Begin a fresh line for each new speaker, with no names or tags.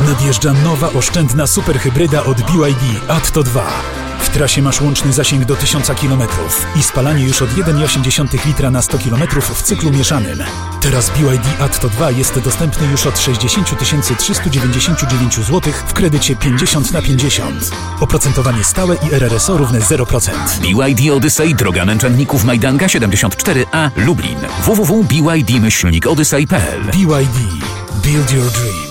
Nadjeżdża nowa, oszczędna superhybryda od BYD Atto 2. W trasie masz łączny zasięg do 1000 km i spalanie już od 1,8 litra na 100 km w cyklu mieszanym. Teraz BYD Atto 2 jest dostępny już od 60 399 zł w kredycie 50/50. Oprocentowanie stałe i RRSO równe 0%.
BYD Odyssey, droga Męczenników Majdanka 74A, Lublin. www.byd-odyssey.pl.
BYD. Build your dream.